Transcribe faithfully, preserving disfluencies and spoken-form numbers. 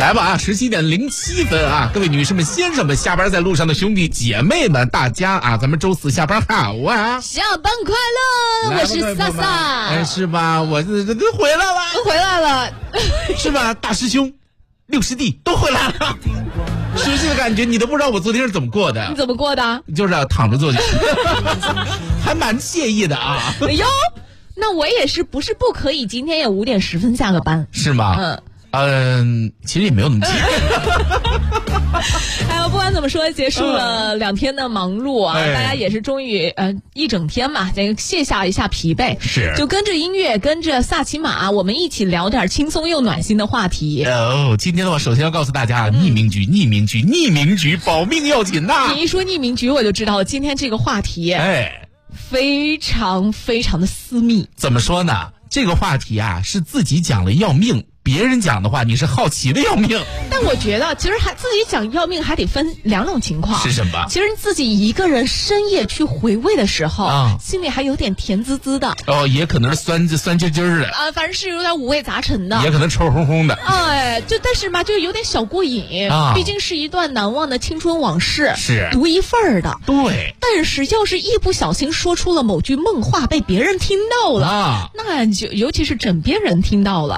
来吧啊，十七点零七分啊，各位女士们、先生们，下班在路上的兄弟姐妹们，大家啊，咱们周四下班好啊！ 下班快乐，我是萨萨， 哎，是吧？我这这都回来了， 回来了， 是吧？大师兄、六师弟都回来了，熟悉的感觉，你都不知道我昨天是怎么过的。 你怎么过的？ 就是啊，躺着做的，还蛮惬意的啊。 哎呦，那我也是，不是不可以，今天也五点十分下个班， 是吗？ 嗯。 嗯，其实也没有那么急。 哎呦，不管怎么说，结束了两天的忙碌啊， 哎、 大家也是终于呃一整天嘛，这个卸下一下疲惫， 是就跟着音乐，跟着萨琪玛，我们一起聊点轻松又暖心的话题。 哦，今天的话，首先要告诉大家，匿名局，匿名局，匿名局，保命要紧呐！ 你一说匿名局，我就知道今天这个话题， 哎， 非常非常的私密。 怎么说呢？这个话题啊，是自己讲了要命。别人讲的话，你是好奇的要命。 但我觉得，其实还自己讲要命，还得分两种情况。 是什么？ 其实自己一个人深夜去回味的时候，啊、心里还有点甜滋滋的。 哦，也可能是酸酸唧唧的。 啊，反正是有点五味杂陈的。 也可能臭烘烘的。 哎，就但是嘛，就有点小过瘾。啊，毕竟是一段难忘的青春往事， 是独一份儿的。 对。 但是要是一不小心说出了某句梦话，被别人听到了，啊、那就尤其是枕边人听到了。